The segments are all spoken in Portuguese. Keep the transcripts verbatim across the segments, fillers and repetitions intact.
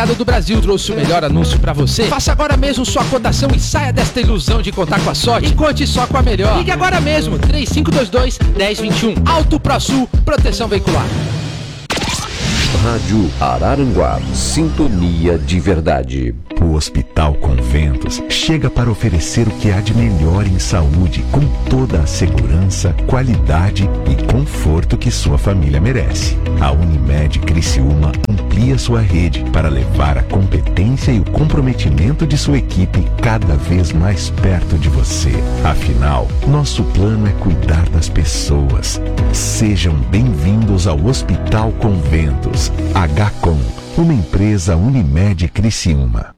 do Brasil trouxe o melhor anúncio pra você. Faça agora mesmo sua cotação e saia desta ilusão de contar com a sorte e conte só com a melhor. Ligue agora mesmo, três cinco dois dois, um zero dois um. Auto ProSul, proteção veicular. Rádio Araranguá, sintonia de verdade. O Hospital Conventos chega para oferecer o que há de melhor em saúde, com toda a segurança, qualidade e conforto que sua família merece. A Unimed Criciúma amplia sua rede para levar a competência e o comprometimento de sua equipe cada vez mais perto de você. Afinal, nosso plano é cuidar das pessoas. Sejam bem-vindos ao Hospital Conventos. H-Com, uma empresa Unimed Criciúma.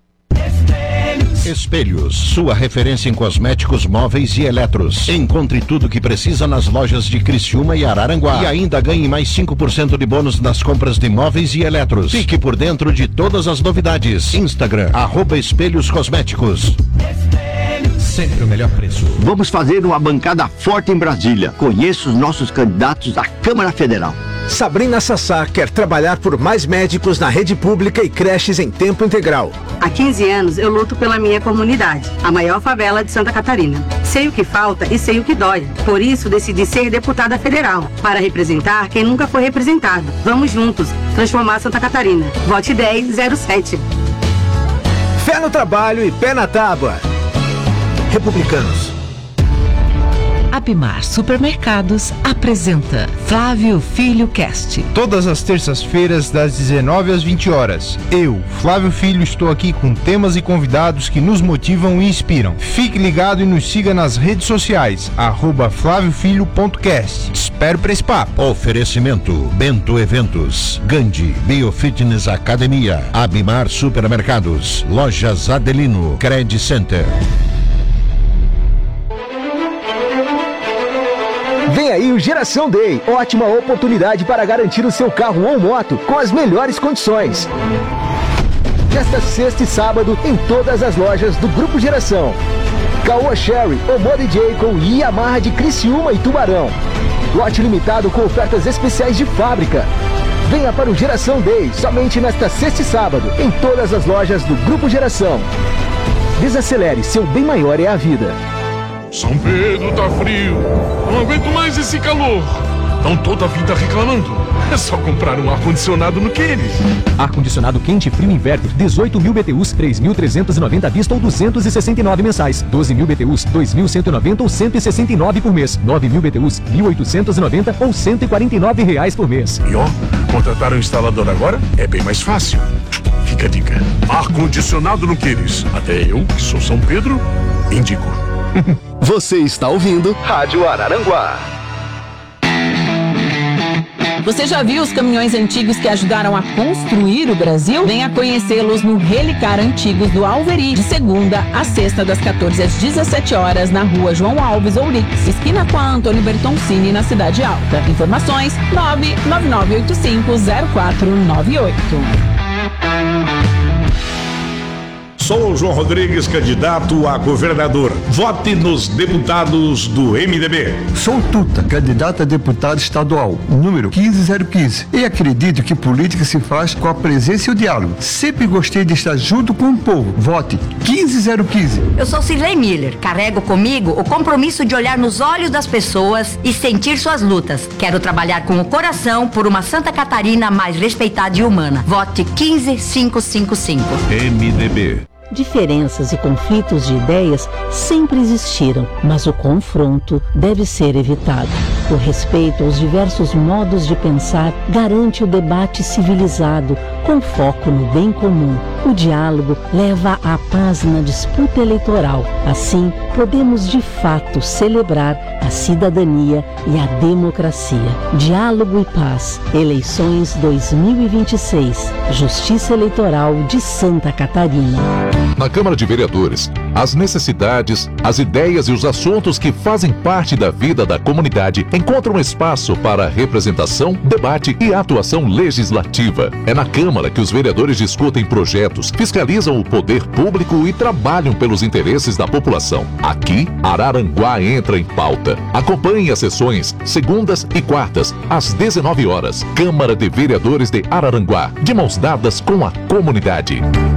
Espelhos, sua referência em cosméticos, móveis e eletros. Encontre tudo o que precisa nas lojas de Criciúma e Araranguá. E ainda ganhe mais cinco por cento de bônus nas compras de móveis e eletros. Fique por dentro de todas as novidades. Instagram, arroba Espelhos Cosméticos. Sempre o melhor preço. Vamos fazer uma bancada forte em Brasília. Conheça os nossos candidatos à Câmara Federal. Sabrina Sassá quer trabalhar por mais médicos na rede pública e creches em tempo integral. Há quinze anos eu luto pela minha comunidade, a maior favela de Santa Catarina. Sei o que falta e sei o que dói. Por isso decidi ser deputada federal, para representar quem nunca foi representado. Vamos juntos transformar Santa Catarina. Vote dez zero sete. Fé no trabalho e pé na tábua. Republicanos. Abimar Supermercados apresenta Flávio Filho Cast. Todas as terças-feiras, das dezenove às vinte horas. Eu, Flávio Filho, estou aqui com temas e convidados que nos motivam e inspiram. Fique ligado e nos siga nas redes sociais, arroba flávio filho ponto cast. Espero para esse papo. Oferecimento, Bento Eventos, Gandhi, Biofitness Academia, Abimar Supermercados, Lojas Adelino, Credit Center. Vem aí o Geração Day, ótima oportunidade para garantir o seu carro ou moto com as melhores condições. Nesta sexta e sábado, em todas as lojas do Grupo Geração. Caoa Sherry, Omo D J com Yamaha de Criciúma e Tubarão. Lote limitado com ofertas especiais de fábrica. Venha para o Geração Day, somente nesta sexta e sábado, em todas as lojas do Grupo Geração. Desacelere, seu bem maior é a vida. São Pedro tá frio, não aguento mais esse calor. Estão toda a vida reclamando. É só comprar um ar-condicionado no Queires. Ar-condicionado quente frio inverter, dezoito mil B T Us, três mil trezentos e noventa à vista ou duzentos e sessenta e nove mensais. doze mil B T Us, dois mil cento e noventa ou cento e sessenta e nove por mês. nove mil B T Us, mil oitocentos e noventa ou cento e quarenta e nove reais por mês. E ó, contratar um instalador agora é bem mais fácil. Fica a dica. Ar-condicionado no Queires. Até eu, que sou São Pedro, indico. Você está ouvindo Rádio Araranguá. Você já viu os caminhões antigos que ajudaram a construir o Brasil? Venha conhecê-los no Relicar Antigos do Alveri, de segunda a sexta, das quatorze às dezessete horas, na rua João Alves Ourix, esquina com a Antônio Bertoncini, na Cidade Alta. Informações nove nove nove oito cinco zero quatro nove oito. Sou João Rodrigues, candidato a governador. Vote nos deputados do M D B. Sou Tuta, candidato a deputado estadual, número quinze zero quinze. E acredito que política se faz com a presença e o diálogo. Sempre gostei de estar junto com o povo. Vote quinze zero quinze. Eu sou Cirlei Miller. Carrego comigo o compromisso de olhar nos olhos das pessoas e sentir suas lutas. Quero trabalhar com o coração por uma Santa Catarina mais respeitada e humana. Vote quinze cinco cinco cinco. M D B. Diferenças e conflitos de ideias sempre existiram, mas o confronto deve ser evitado. O respeito aos diversos modos de pensar garante o debate civilizado, com foco no bem comum. O diálogo leva à paz na disputa eleitoral. Assim, podemos de fato celebrar a cidadania e a democracia. Diálogo e paz. Eleições dois mil e vinte e seis. Justiça Eleitoral de Santa Catarina. Na Câmara de Vereadores, as necessidades, as ideias e os assuntos que fazem parte da vida da comunidade encontram espaço para representação, debate e atuação legislativa. É na Câmara que os vereadores discutem projetos, fiscalizam o poder público e trabalham pelos interesses da população. Aqui, Araranguá entra em pauta. Acompanhe as sessões segundas e quartas, às dezenove horas. Câmara de Vereadores de Araranguá, de mãos dadas com a comunidade.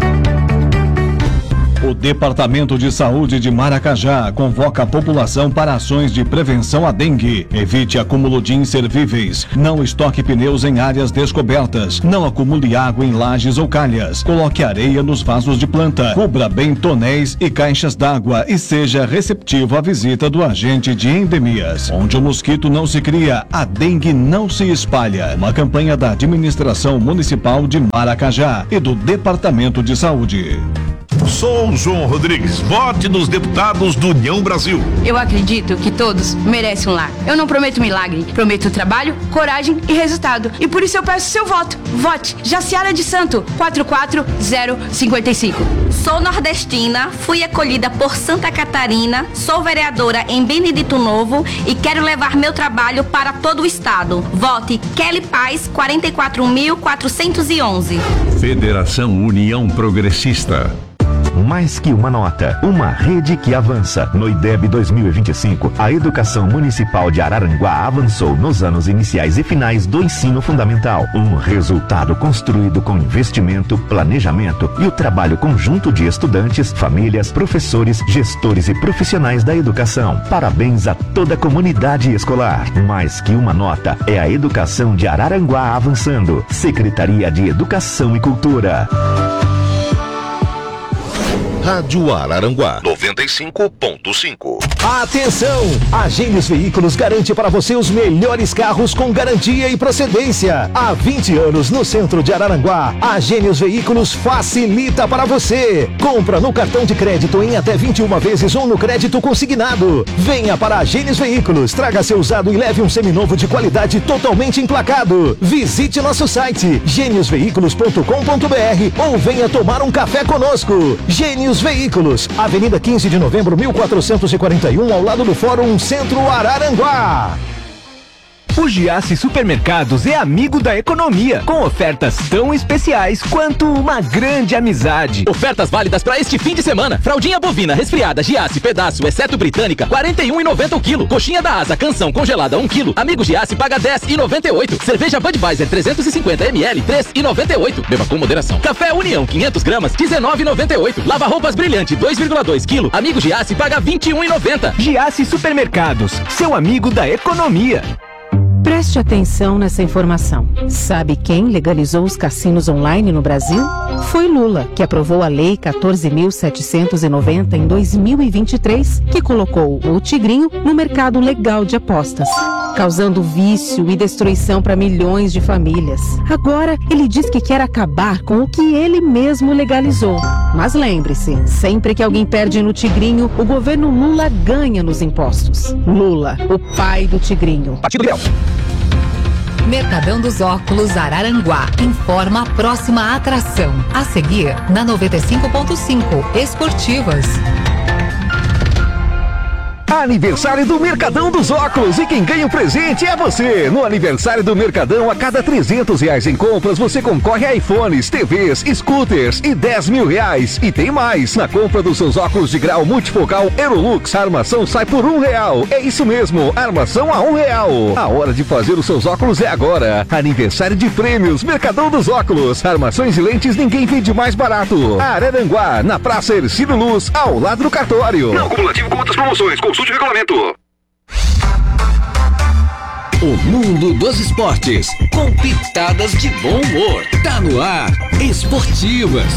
O Departamento de Saúde de Maracajá convoca a população para ações de prevenção à dengue. Evite acúmulo de inservíveis. Não estoque pneus em áreas descobertas. Não acumule água em lajes ou calhas. Coloque areia nos vasos de planta. Cubra bem tonéis e caixas d'água e seja receptivo à visita do agente de endemias. Onde o mosquito não se cria, a dengue não se espalha. Uma campanha da Administração Municipal de Maracajá e do Departamento de Saúde. Sou João Rodrigues. Vote nos deputados do União Brasil. Eu acredito que todos merecem um lar. Eu não prometo milagre, prometo trabalho, coragem e resultado. E por isso eu peço seu voto. Vote Jaciara de Santo, quatro quatro zero cinco cinco. Sou nordestina, fui acolhida por Santa Catarina, sou vereadora em Benedito Novo e quero levar meu trabalho para todo o estado. Vote Kelly Paz, quarenta e quatro mil quatrocentos e onze. Federação União Progressista. Mais que uma nota, uma rede que avança. No I D E B dois mil e vinte e cinco, a Educação Municipal de Araranguá avançou nos anos iniciais e finais do ensino fundamental. Um resultado construído com investimento, planejamento e o trabalho conjunto de estudantes, famílias, professores, gestores e profissionais da educação. Parabéns a toda a comunidade escolar. Mais que uma nota, é a educação de Araranguá avançando. Secretaria de Educação e Cultura. Rádio Araranguá noventa e cinco ponto cinco. Atenção! A Gênios Veículos garante para você os melhores carros com garantia e procedência. Há vinte anos no centro de Araranguá, a Gênios Veículos facilita para você. Compra no cartão de crédito em até vinte e uma vezes ou no crédito consignado. Venha para a Gênios Veículos, traga seu usado e leve um seminovo de qualidade totalmente emplacado. Visite nosso site gênios veículos ponto com ponto br ou venha tomar um café conosco. Gênios Veículos, Avenida quinze de novembro, mil quatrocentos e quarenta e um, ao lado do Fórum Centro Araranguá. O Giasse Supermercados é amigo da economia, com ofertas tão especiais quanto uma grande amizade. Ofertas válidas para este fim de semana. Fraldinha bovina resfriada Giasse pedaço, exceto britânica, quarenta e um reais e noventa centavos o quilo. Coxinha da Asa Canção congelada um quilo. Amigo Giasse paga dez reais e noventa e oito centavos. Cerveja Budweiser trezentos e cinquenta mililitros, três reais e noventa e oito centavos. Beba com moderação. Café União quinhentas gramas, dezenove reais e noventa e oito centavos. Lava roupas Brilhante dois vírgula dois quilos. Amigo Giasse paga vinte e um reais e noventa centavos. Giasse Supermercados, seu amigo da economia. Preste atenção nessa informação. Sabe quem legalizou os cassinos online no Brasil? Foi Lula, que aprovou a Lei quatorze mil setecentos e noventa em dois mil e vinte e três, que colocou o Tigrinho no mercado legal de apostas, causando vício e destruição para milhões de famílias. Agora, ele diz que quer acabar com o que ele mesmo legalizou. Mas lembre-se, sempre que alguém perde no Tigrinho, o governo Lula ganha nos impostos. Lula, o pai do Tigrinho. Partido Leão. Mercadão dos Óculos Araranguá informa a próxima atração. A seguir, na noventa e cinco ponto cinco, Esportivas. Aniversário do Mercadão dos Óculos e quem ganha o presente é você. No aniversário do Mercadão, a cada trezentos reais em compras, você concorre a iPhones, T Vs, scooters e dez mil reais. E tem mais, na compra dos seus óculos de grau multifocal Aerolux, a armação sai por um real. É isso mesmo, armação a um real. A hora de fazer os seus óculos é agora. Aniversário de prêmios, Mercadão dos Óculos. Armações e lentes ninguém vende mais barato. Araranguá, na Praça Ercílio Luz, ao lado do cartório. Não cumulativo com outras promoções. Consulte o regulamento. O mundo dos esportes, com pitadas de bom humor. Tá no ar, Esportivas.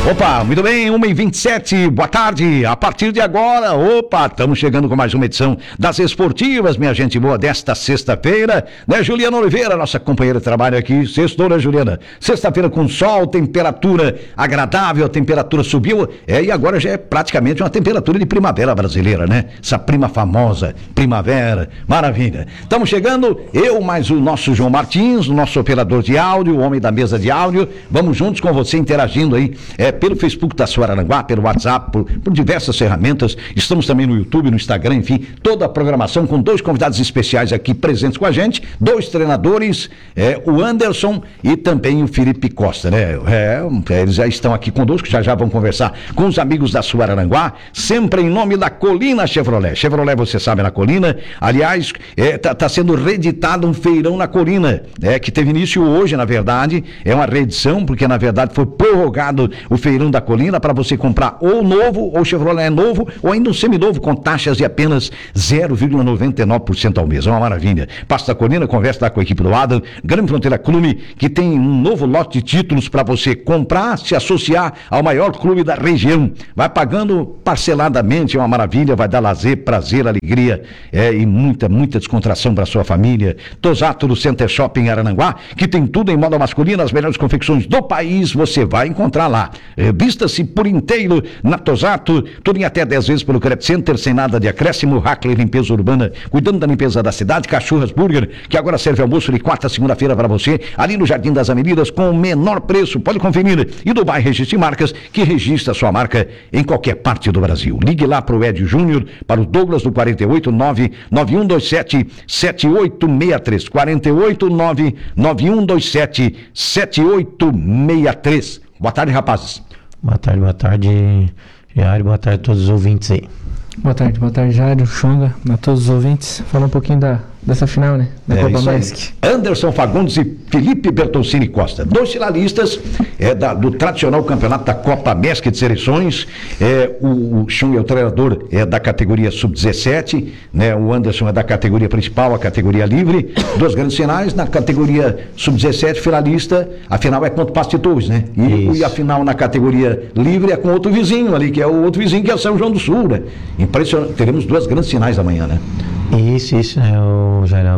Opa, muito bem, uma e vinte e sete, boa tarde. A partir de agora, opa, estamos chegando com mais uma edição das Esportivas, minha gente boa, desta sexta-feira, né? Juliana Oliveira, nossa companheira de trabalho aqui, sextou, né, Juliana? Sexta-feira com sol, temperatura agradável, a temperatura subiu, é, e agora já é praticamente uma temperatura de primavera brasileira, né? Essa prima famosa, primavera, maravilha. Estamos chegando, eu mais o nosso João Martins, o nosso operador de áudio, o homem da mesa de áudio, vamos juntos com você interagindo aí, é, pelo Facebook da Sua Araranguá, pelo WhatsApp, por, por diversas ferramentas. Estamos também no YouTube, no Instagram, enfim, toda a programação com dois convidados especiais aqui presentes com a gente, dois treinadores, é, o Anderson e também o Felipe Costa, né? É, eles já estão aqui conosco, já já vão conversar com os amigos da Sua Araranguá, sempre em nome da Colina Chevrolet. Chevrolet, você sabe, na Colina, aliás, é, tá, tá sendo reeditado um feirão na Colina, é, que teve início hoje, na verdade, é uma reedição, porque na verdade foi prorrogado o feirão da Colina para você comprar ou novo, ou Chevrolet novo, ou ainda um seminovo com taxas de apenas zero vírgula noventa e nove por cento ao mês. É uma maravilha. Passa da Colina, conversa lá com a equipe do Adam, Grande Fronteira Clube, que tem um novo lote de títulos para você comprar, se associar ao maior clube da região. Vai pagando parceladamente, é uma maravilha, vai dar lazer, prazer, alegria, é, e muita, muita descontração para sua família. Tosato do Center Shopping Araranguá, que tem tudo em moda masculina, as melhores confecções do país, você vai encontrar lá. É, vista-se por inteiro na Tosato, tudo em até dez vezes pelo Credit Center, sem nada de acréscimo. Hackler Limpeza Urbana, cuidando da limpeza da cidade. Cachorras Burger, que agora serve almoço de quarta a segunda-feira para você, ali no Jardim das Avenidas, com o menor preço, pode conferir. E Dubai Registre Marcas, que registra sua marca em qualquer parte do Brasil. Ligue lá para o Ed Júnior, para o Douglas do quarenta e oito nove nove um dois sete sete oito seis três, quarenta e oito nove nove um dois sete sete oito seis três. Boa tarde, rapazes. Boa tarde, boa tarde, Jair, boa tarde a todos os ouvintes aí. Boa tarde, boa tarde, Jair, Xonga, a todos os ouvintes. Falar um pouquinho da, dessa final, né? Da é, Copa Mesc. Anderson Fagundes e Felipe Bertoncini Costa, dois finalistas é, da, do tradicional campeonato da Copa Mesc de Seleções. É, o, o Xon é o treinador é, da categoria sub dezessete, né? O Anderson é da categoria principal, a categoria livre. Duas grandes finais, na categoria sub dezessete, finalista, a final é contra o Pasto de Torres, né? E, e a final na categoria livre é com outro vizinho ali, que é o outro vizinho que é o São João do Sul, né? Impressionante, teremos duas grandes finais amanhã, né? Isso, isso, né, o Jair,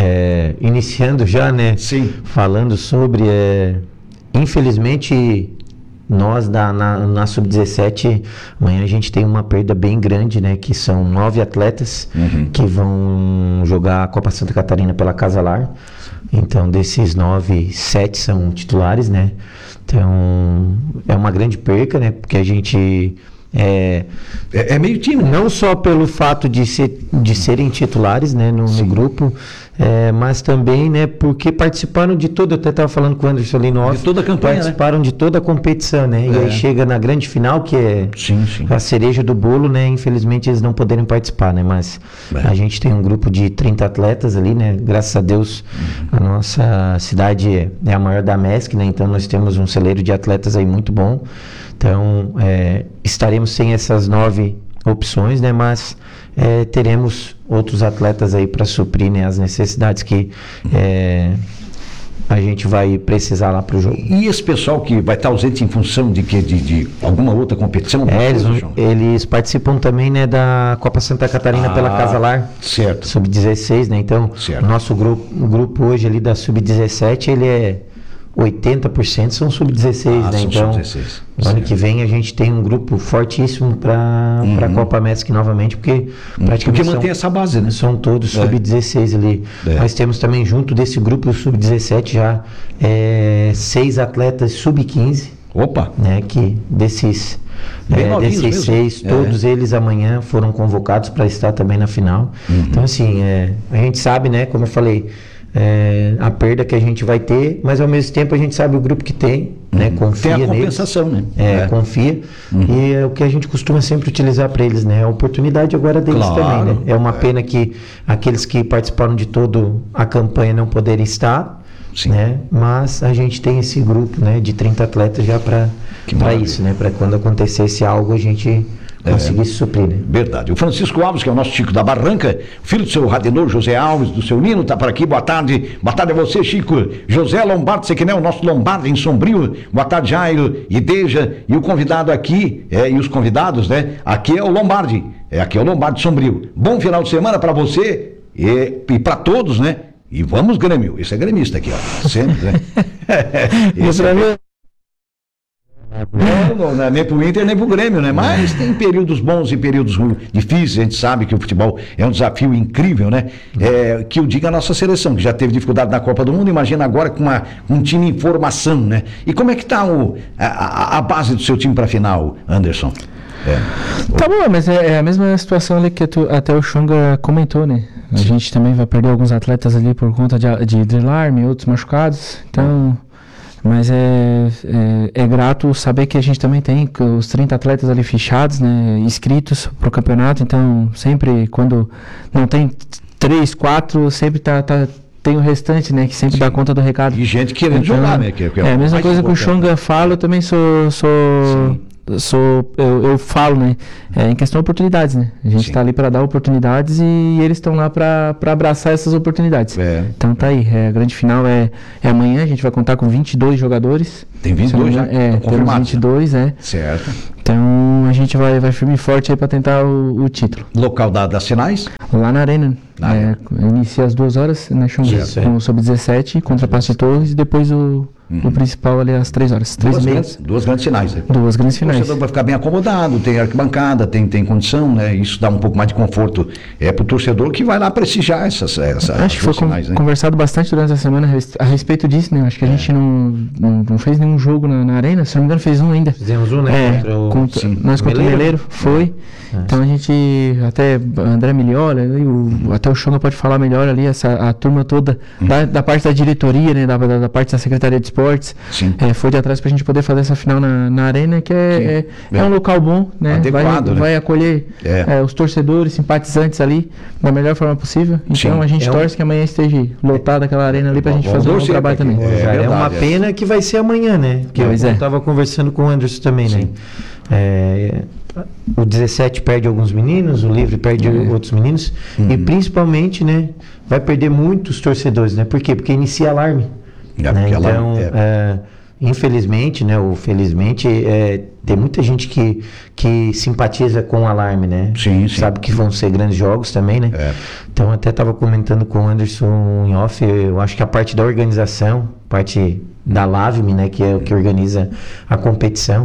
é, iniciando já, né? Sim. Falando sobre, é, infelizmente, nós da, na, na sub dezessete, amanhã a gente tem uma perda bem grande, né? Que são nove atletas uhum. que vão jogar a Copa Santa Catarina pela Casa Lar. Então, desses nove, sete são titulares, né? Então, é uma grande perca, né? Porque a gente... É, é, é meio time, não só pelo fato de, ser, de serem titulares, né, no, no grupo, é, mas também, né, porque participaram de toda, eu até estava falando com o Anderson ali no off, de toda a campanha, participaram né? de toda a competição, né, e é. aí chega na grande final, que é sim, sim. a cereja do bolo, né, infelizmente eles não poderem participar, né, mas é. a gente tem um grupo de trinta atletas ali, né, graças a Deus, uhum. a nossa cidade é a maior da Mesc, né, então nós temos um celeiro de atletas aí muito bom. Então, é, estaremos sem essas nove opções, né? Mas é, teremos outros atletas aí para suprir, né, as necessidades que é, a gente vai precisar lá para o jogo. E esse pessoal que vai estar ausente em função de que de, de alguma outra competição? É, eles, eles participam também, né, da Copa Santa Catarina ah, pela Casa Lar. Certo. sub dezesseis, né? Então, o nosso grupo, o grupo hoje ali da sub dezessete, ele é oitenta por cento são sub dezesseis, ah, né? Então, sub dezesseis. No ano que vem a gente tem um grupo fortíssimo para uhum. a Copa Mesc novamente, porque uhum. praticamente porque mantém essa base, né? São todos é. sub dezesseis ali. É. Nós temos também junto desse grupo sub dezessete já é, seis atletas sub quinze. Opa! Né, que desses, é, desses seis, todos é. eles amanhã foram convocados para estar também na final. Uhum. Então, assim, é, a gente sabe, né, como eu falei, É, a perda que a gente vai ter, mas ao mesmo tempo a gente sabe o grupo que tem, uhum. né? Confia tem a compensação, neles, né? É, é. confia uhum. e é o que a gente costuma sempre utilizar para eles, né? A oportunidade agora deles claro. também, né? É uma é. pena que aqueles que participaram de toda a campanha não poderem estar, Sim. né? Mas a gente tem esse grupo, né? De trinta atletas já para isso, né? Para quando acontecesse algo a gente conseguisse é, suprir, né? Verdade. O Francisco Alves, que é o nosso Chico da Barranca, filho do seu Radenor José Alves, do seu Nino, tá por aqui. Boa tarde. Boa tarde a você, Chico. José Lombardo, você que não é o nosso Lombardo em Sombrio. Boa tarde, Jairo e Deja. E o convidado aqui, é, e os convidados, né? Aqui é o Lombardi. É, aqui é o Lombardi Sombrio. Bom final de semana para você e, e para todos, né? E vamos, Grêmio. Esse é gremista aqui, ó. Sempre, né? Esse é... Não, não, não é nem pro Inter nem pro Grêmio, né? Mas tem períodos bons e períodos difíceis. A gente sabe que o futebol é um desafio incrível, né? É, que eu diga a nossa seleção, que já teve dificuldade na Copa do Mundo, imagina agora com uma, um time em formação, né? E como é que tá o, a, a base do seu time pra final, Anderson? É. Tá bom, mas é, é a mesma situação ali que tu, até o Xonga comentou, né? A Sim. gente também vai perder alguns atletas ali por conta de, de drill-arm, outros machucados, então... Mas é, é, é grato saber que a gente também tem os trinta atletas ali fichados, né, inscritos para o campeonato. Então, sempre quando não tem três, quatro, sempre tá, tá, tem o restante, né, que sempre Sim. dá conta do recado. E gente querendo então, jogar, né? Que, que é, é a mesma coisa que o Xonga fala, eu também sou... sou sou eu, eu falo, né, é, em questão de oportunidades, né, a gente está ali para dar oportunidades e eles estão lá para abraçar essas oportunidades. É. Então tá aí, é, a grande final é, é amanhã, a gente vai contar com vinte e dois jogadores. Tem vinte e dois já? É, temos vinte e dois, é. Certo. Então a gente vai, vai firme e forte aí para tentar o, o título. Local da, das finais? Lá na Arena. Ah, é, é. Inicia às duas horas, né, com o sub dezessete, contra Passo de Torres e depois o Uhum. O principal ali às três horas, três duas, e meia. Grandes, duas grandes finais, né? Duas grandes finais. O torcedor vai ficar bem acomodado, tem arquibancada, tem, tem condição, né? Isso dá um pouco mais de conforto é, para o torcedor que vai lá prestigiar essas, essas Acho que foi finais, com, né? conversado bastante durante a semana a respeito disso, né? Acho que a é. gente não, não, não fez nenhum jogo na, na Arena, se não me engano fez um ainda. Fizemos um, né? É, contra o, contra, Sim. Nós contra o Meleiro, foi. É. Então a gente, até André Miliola, o, até o Xonga pode falar melhor ali, essa, a turma toda hum. da, da parte da diretoria, né? Da, da, da parte da Secretaria de Esportes. Sim. É, foi de atrás pra gente poder fazer essa final na, na Arena, que é, é, é um local bom, né? Adequado, vai, né? vai acolher é. É, os torcedores, simpatizantes ali da melhor forma possível. Então Sim. a gente é torce um... que amanhã esteja lotada aquela arena ali pra gente fazer um bom trabalho também. É, é, verdade, é uma pena que vai ser amanhã, né? Que pois eu é. tava conversando com o Anderson também, Sim. né? É, o dezessete perde alguns meninos, o Livre perde é. outros meninos uhum. e principalmente, né, vai perder muitos torcedores, né? Por quê? Porque inicia alarme. É, né? Então, alarme, é. É, infelizmente, né, ou felizmente, é, tem muita gente que, que simpatiza com o alarme, né? Sim, sim. Sabe que vão ser grandes jogos também, né? É. Então, até estava comentando com o Anderson em off, eu acho que a parte da organização, parte da LAVME, né, que é o que organiza a competição,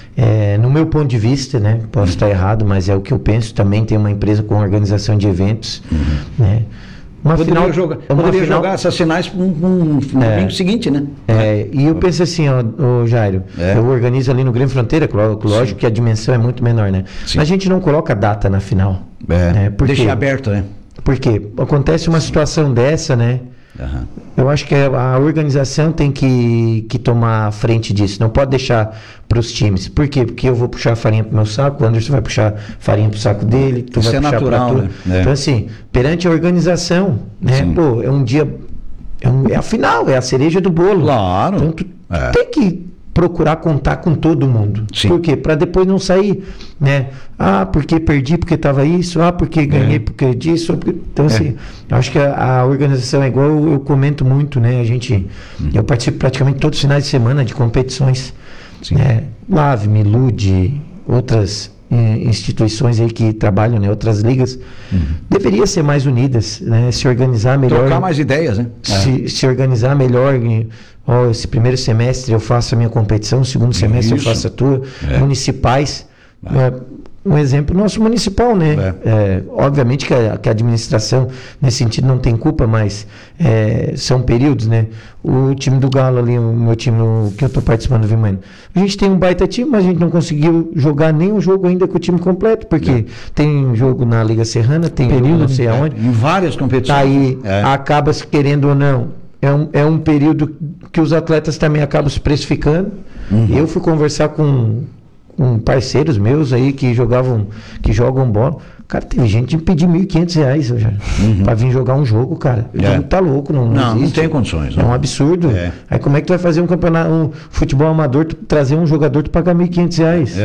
é, no meu ponto de vista, né, posso estar errado, mas é o que eu penso, também tem uma empresa com organização de eventos, uhum. né? Uma poderia final, jogar, uma poderia final, jogar essas finais no um, um, um é, domingo seguinte, né? É, e eu penso assim, ó, ó Jairo, é. eu organizo ali no Grêmio Fronteira, lógico Sim. que a dimensão é muito menor, né? Sim. A gente não coloca data na final. É, né? Deixa aberto, né? Porque acontece uma situação dessa, né? Uhum. Eu acho que a organização tem que, que tomar frente disso. Não pode deixar para os times. Por quê? Porque eu vou puxar farinha pro meu saco, o Anderson vai puxar farinha pro saco dele, tu Isso vai é puxar natural, pra tu. Né? É. Então assim, perante a organização, né? Pô, é um dia, é, um, é a final, é a cereja do bolo. Claro. Então tu é. tem que procurar contar com todo mundo. Sim. Por quê? Para depois não sair, né? Ah, porque perdi porque estava isso, ah, porque ganhei é. porque disso. Porque... Então, é. assim, eu acho que a, a organização é igual, eu, eu comento muito, né? A gente, hum. eu participo praticamente todos os finais de semana de competições. Sim. Né? LAVME, Lude, outras eh, instituições aí que trabalham, né? Outras ligas, uhum. deveria ser mais unidas, né? Se organizar melhor. Trocar mais ideias, né? Se, é. se organizar melhor. Oh, esse primeiro semestre eu faço a minha competição, o segundo semestre Isso. eu faço a tua. É. Municipais. É. Um exemplo nosso municipal, né? É. É, obviamente que a, que a administração, nesse sentido, não tem culpa, mas é, são períodos, né? O time do Galo ali, o meu time no, que eu estou participando do Vimano, a gente tem um baita time, mas a gente não conseguiu jogar nenhum jogo ainda com o time completo, porque é. tem jogo na Liga Serrana, tem período, jogo não sei aonde. Em várias competições. Aí é. acaba se querendo ou não. É um, é um período que os atletas também acabam se precificando. Uhum. Eu fui conversar com, com parceiros meus aí que jogavam, que jogam bola. Cara, teve gente que me pedir mil e quinhentos reais uhum. para vir jogar um jogo, cara. Eu é. digo, tá louco, não, não, não, existe. não tem condições. É um absurdo. É. Aí como é que tu vai fazer um campeonato, um futebol amador, tu trazer um jogador, tu pagar mil e quinhentos reais? É.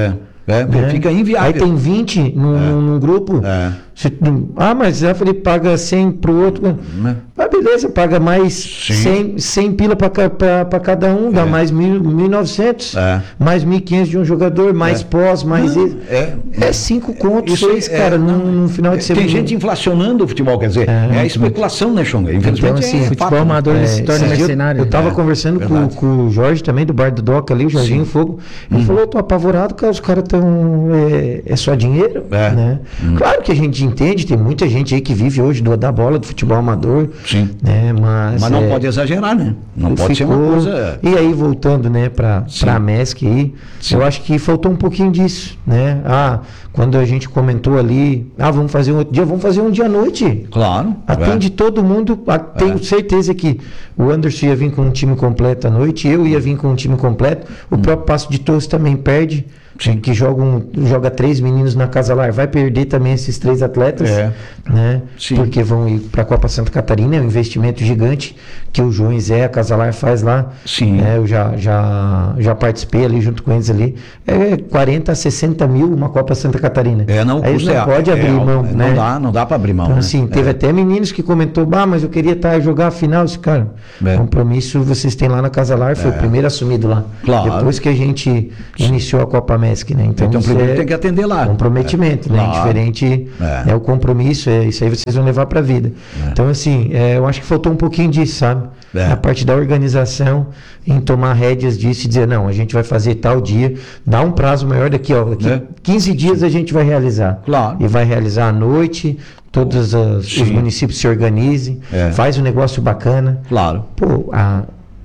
É, né? Fica inviável. Aí tem vinte num, É. num grupo. É. Se- ah, mas eu falei, paga cem pro outro. Ah, beleza, paga mais cem, cem pila para cada um, dá mais mil e novecentos, É. mais mil e quinhentos de um jogador, mais É. pós, mais Não, isso. é, É cinco contos, Isso seis, é, cara, não, num, num final de semana. Tem gente inflacionando o futebol, quer dizer, é, a especulação, né, Xonga? Infelizmente, Então, assim, é futebol fato, amador né? ele se torna É, mercenário. Eu tava é, conversando com, verdade. com o Jorge também, do Bar do Doca ali, o Jorginho Sim. Fogo. Ele falou, eu tô apavorado, cara, os caras estão... É, é só dinheiro, É. né? Claro que a gente entende, tem muita gente aí que vive hoje do, da bola, do futebol amador. Sim. Né? Mas, Mas não é, pode exagerar, né? Não pode ser uma ficou- coisa... E aí, voltando, né, pra, pra MESC aí, eu acho que faltou um pouquinho disso, né? Ah, quando a gente comentou ali, ah, vamos fazer um outro dia, vamos fazer um dia à noite. Claro. Atende todo mundo. Ah, tenho certeza que o Anderson ia vir com um time completo à noite, eu ia vir com um time completo. O próprio Passo de Torres também perde. Que joga, um, joga três meninos na Casa Lar, vai perder também esses três atletas, É. né? Sim. Porque vão ir para a Copa Santa Catarina, é um investimento gigante que o João Zé, a Casa Lar faz lá. Sim. Né? Eu já, já, já participei ali junto com eles ali. É quarenta a sessenta mil uma Copa Santa Catarina. É, não, Aí eles custa- não pode é, abrir é, mão, não né? dá, não dá para abrir mão. Então, né? assim, teve É. até meninos que comentou, bah, mas eu queria estar jogar a final. Esse cara, É. compromisso vocês têm lá na Casa Lar, foi É. o primeiro assumido lá. Claro. Depois que a gente iniciou a Copa MESC, né? Então, Então, isso primeiro é tem que atender lá. comprometimento, É. né? Claro. Diferente É. é o compromisso, é isso aí vocês vão levar para a vida. Então, assim, é, eu acho que faltou um pouquinho disso, sabe? É. A parte da organização, em tomar rédeas disso e dizer, não, a gente vai fazer tal dia, dá um prazo maior daqui, ó, daqui É. quinze dias a gente vai realizar. Claro. E vai realizar à noite, todos as- os Sim. municípios se organizem, É. faz um negócio bacana. Claro. Pô, a,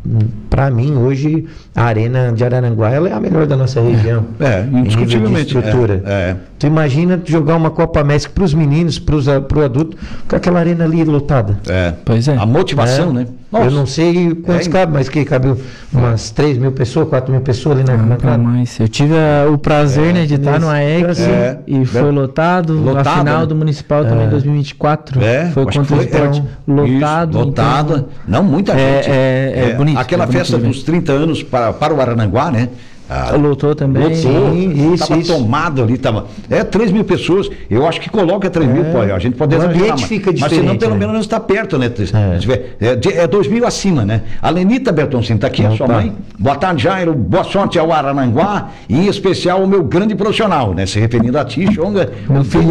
pra mim, hoje, a Arena de Araranguá, ela é a melhor da nossa região. É, em nível de indiscutivelmente. estrutura. É, é. Tu imagina tu jogar uma Copa MESC para os meninos, para o adulto, com aquela arena ali lotada. É. Pois é. A motivação, É. né? Eu não sei quantos É. cabe, mas que cabe umas três mil pessoas, quatro mil pessoas ali na Pra arquibancada. mais. Eu tive a- o prazer, né, de estar no A E C É. e foi lotado. Lotado, a final né? do Municipal também em É. dois mil e vinte e quatro. É, foi acho contra o que foi, Sport. é. Lotado. Isso, lotado. então- Não, muita É, gente. é, é bonito, Aquela é bonito festa de ver. dos trinta anos para, para o Arananguá, né? Ah, Lotou também. Lotou, Sim, isso, tava isso. tomado ali, tava. É três mil pessoas. Eu acho que coloca três mil, pô, a gente pode O exagerar, ambiente mas, fica mas senão diferente, pelo né? menos está perto, né? É, é, de- é dois mil acima, né? A Lenita Bertoncini está aqui, a sua Opa. mãe. Boa tarde, Jairo. Boa sorte ao Arananguá e em especial ao meu grande profissional, né? Se referindo a ti, Xonga. Meu filhão.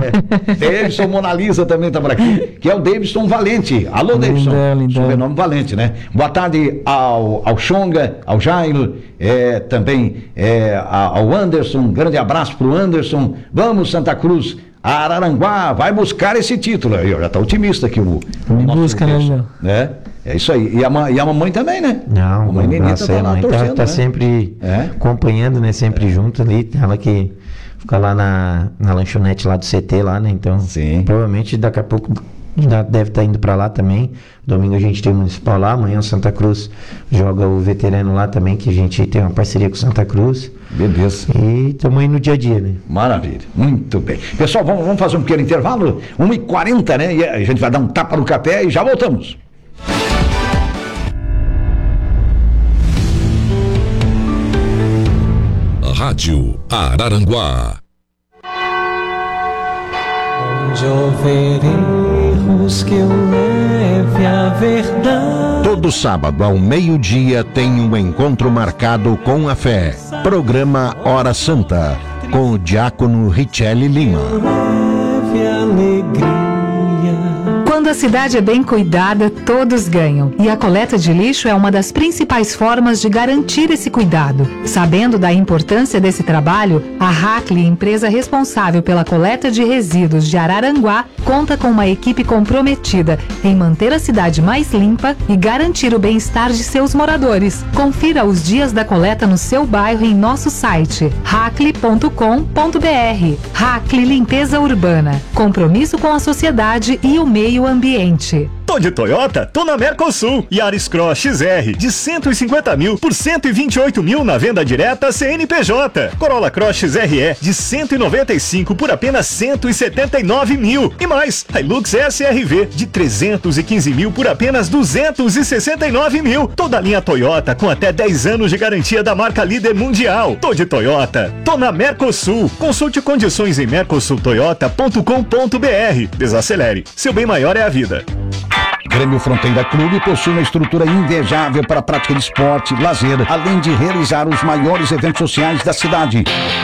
É, Davidson Mona Lisa também está por aqui, que é o Davidson Valente. Alô, Davidson. Lindão, lindão. Sobrenome Valente, né? Boa tarde ao, ao Xonga, ao Jairo, é, também é, a- ao Anderson. Um grande abraço pro Anderson. Vamos, Santa Cruz. Araranguá vai buscar esse título. Aí, ó, já está otimista aqui o, o Me nosso busca, né, Davidson, Lindão? né? É isso aí. E a, ma- e a mamãe também, né? Não, a mãe um Nenita abraço aí, tá a lá mãe tá, torcendo, tá né? sempre É. acompanhando, né? Sempre junto ali. Ela que fica lá na, na lanchonete lá do C T lá, né? Então, Sim. provavelmente daqui a pouco já deve estar indo para lá também. Domingo a gente tem o Municipal lá, amanhã o Santa Cruz joga o veterano lá também, que a gente tem uma parceria com o Santa Cruz. Beleza. E estamos aí no dia a dia, né? Maravilha, muito bem. Pessoal, vamos, vamos fazer um pequeno intervalo, uma e quarenta, né? E a gente vai dar um tapa no café e já voltamos. Rádio Araranguá. Onde houver erros que eu leve a verdade. Todo sábado ao meio-dia tem um encontro marcado com a fé. Programa Hora Santa, com o diácono Richelle Lima. Leve alegria. Quando a cidade é bem cuidada, todos ganham. E a coleta de lixo é uma das principais formas de garantir esse cuidado. Sabendo da importância desse trabalho, a Hackley, empresa responsável pela coleta de resíduos de Araranguá, conta com uma equipe comprometida em manter a cidade mais limpa e garantir o bem-estar de seus moradores. Confira os dias da coleta no seu bairro em nosso site hackley ponto com ponto br. Hackley Limpeza Urbana. Compromisso com a sociedade e o meio ambiente. Tô de Toyota? Tô na Mercosul. Yaris Cross X R de cento e cinquenta mil por cento e vinte e oito mil na venda direta C N P J. Corolla Cross X R E de cento e noventa e cinco por apenas cento e setenta e nove mil. E mais, Hilux S R V de trezentos e quinze mil por apenas duzentos e sessenta e nove mil. Toda a linha Toyota com até dez anos de garantia da marca líder mundial. Tô de Toyota. Tô na Mercosul. Consulte condições em mercosul toyota ponto com ponto b r. Desacelere. Seu bem maior é a vida. Grêmio Fronteira Clube possui uma estrutura invejável para a prática de esporte, lazer, além de realizar os maiores eventos sociais da cidade.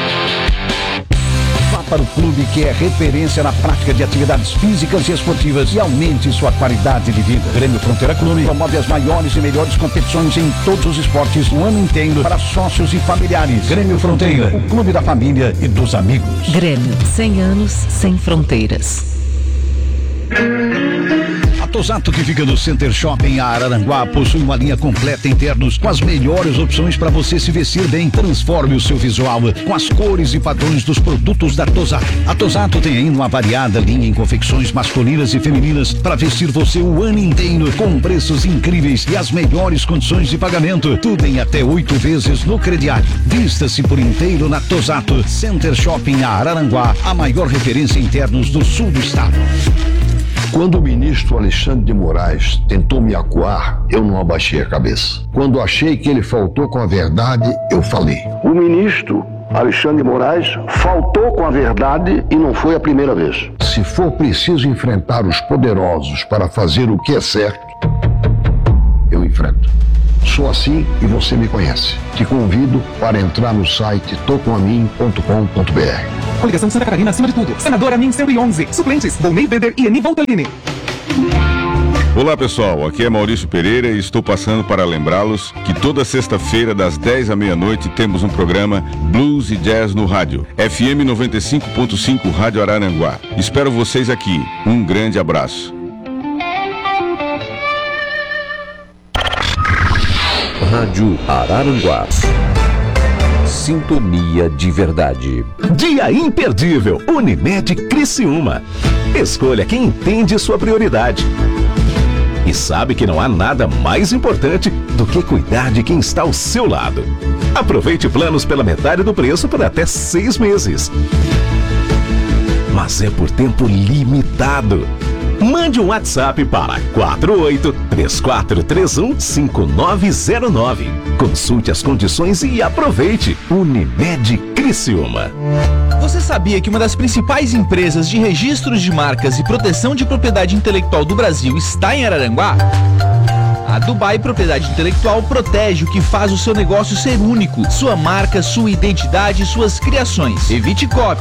Vá para o clube que é referência na prática de atividades físicas e esportivas e aumente sua qualidade de vida. Grêmio Fronteira Clube promove as maiores e melhores competições em todos os esportes o ano inteiro para sócios e familiares. Grêmio Fronteira, o clube da família e dos amigos. Grêmio, cem anos sem fronteiras. A Tosato, que fica no Center Shopping Araranguá, possui uma linha completa em ternos com as melhores opções para você se vestir bem. Transforme o seu visual com as cores e padrões dos produtos da Tosato. A Tosato tem ainda uma variada linha em confecções masculinas e femininas para vestir você o ano inteiro, com preços incríveis e as melhores condições de pagamento. Tudo em até oito vezes no crediário. Vista-se por inteiro na Tosato. Center Shopping Araranguá, a maior referência em ternos do sul do estado. Quando o ministro Alexandre de Moraes tentou me acuar, eu não abaixei a cabeça. Quando achei que ele faltou com a verdade, eu falei. O ministro Alexandre de Moraes faltou com a verdade e não foi a primeira vez. Se for preciso enfrentar os poderosos para fazer o que é certo, eu enfrento. Sou assim e você me conhece. Te convido para entrar no site tocomamin ponto com ponto b r. Coligação Santa Catarina acima de tudo. Senadora Min cento e onze. Suplentes: Volney Weber e Eni Voltalini. Olá pessoal, aqui é Maurício Pereira e estou passando para lembrá-los que toda sexta-feira das dez à meia-noite temos um programa Blues e Jazz no rádio. F M noventa e cinco ponto cinco Rádio Araranguá. Espero vocês aqui. Um grande abraço. Rádio Araranguá. Sintonia de verdade. Dia imperdível, Unimed Criciúma. Escolha quem entende sua prioridade. E sabe que não há nada mais importante do que cuidar de quem está ao seu lado. Aproveite planos pela metade do preço por até seis meses. Mas é por tempo limitado. Mande um WhatsApp para quatro oito três quatro três um cinco nove zero nove. Consulte as condições e aproveite. Unimed Criciúma. Você sabia que uma das principais empresas de registros de marcas e proteção de propriedade intelectual do Brasil está em Araranguá? A Dubai Propriedade Intelectual protege o que faz o seu negócio ser único, sua marca, sua identidade e suas criações. Evite cópia.